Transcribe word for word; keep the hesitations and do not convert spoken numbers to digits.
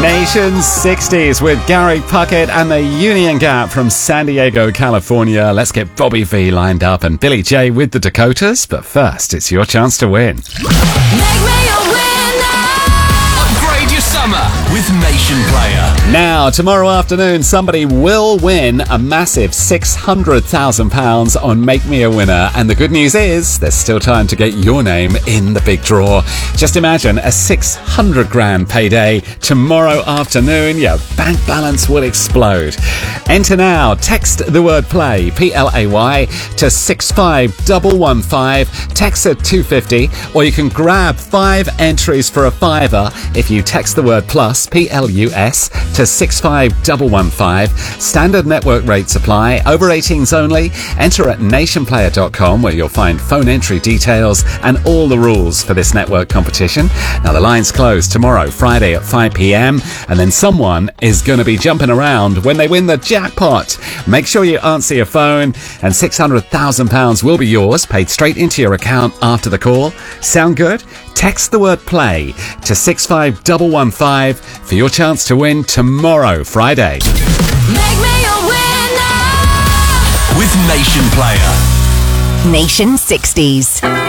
Nation sixties with Gary Puckett and the Union Gap from San Diego, California. Let's get Bobby V lined up and Billy J with the Dakotas. But first, it's your chance to win. Make me a winner. Upgrade your summer with Nation Player. Now, tomorrow afternoon, somebody will win a massive six hundred thousand pounds on Make Me a Winner. And the good news is, there's still time to get your name in the big draw. Just imagine a six hundred grand payday tomorrow afternoon. Your bank balance will explode. Enter now. Text the word play, P L A Y, to six five one one five. Text at two fifty, or you can grab five entries for a fiver if you text the word plus, P L U S, to six five one one five. Standard network rates apply. Over eighteens only. Enter at nation player dot com, where you'll find phone entry details and all the rules for this network competition. Now, the lines close tomorrow, Friday at five p.m, and then someone is going to be jumping around when they win the jackpot. Make sure you answer your phone, and six hundred thousand pounds will be yours, paid straight into your account after the call. Sound good? Text the word play to six five one one five for your chance to win tomorrow, Friday. Make me a winner. With Nation Player. Nation sixties.